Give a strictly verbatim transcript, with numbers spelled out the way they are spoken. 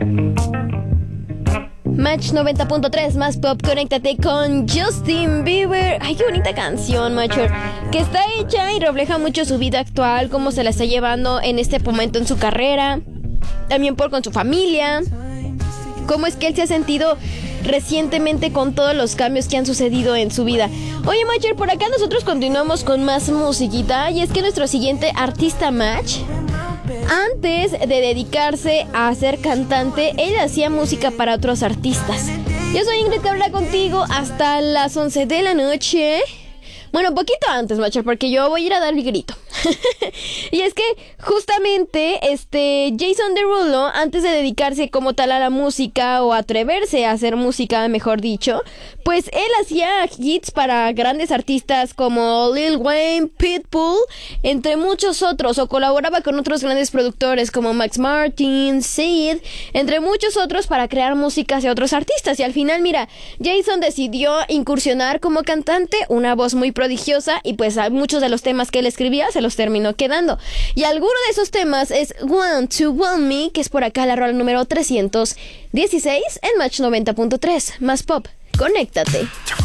Match noventa punto tres, más pop, conéctate con Justin Bieber. Ay, qué bonita canción, macho, que está hecha y refleja mucho su vida actual, cómo se la está llevando en este momento en su carrera, también por con su familia, cómo es que él se ha sentido recientemente con todos los cambios que han sucedido en su vida. Oye, Matcher, por acá nosotros continuamos con más musiquita, y es que nuestro siguiente artista, Match, antes de dedicarse a ser cantante, él hacía música para otros artistas. Yo soy Ingrid, que habla contigo hasta las once de la noche. Bueno, poquito antes, Matcher, porque yo voy a ir a dar mi grito. Y es que justamente este Jason Derulo, antes de dedicarse como tal a la música, o atreverse a hacer música, mejor dicho, pues él hacía hits para grandes artistas como Lil Wayne, Pitbull, entre muchos otros, o colaboraba con otros grandes productores como Max Martin, Sid, entre muchos otros, para crear música hacia otros artistas. Y al final, mira, Jason decidió incursionar como cantante, una voz muy prodigiosa, y pues a muchos de los temas que él escribía se los terminó quedando. Y alguno de esos temas es Want to Want Me, que es por acá la rola número trescientos dieciséis en Match noventa punto tres, más pop. Conéctate.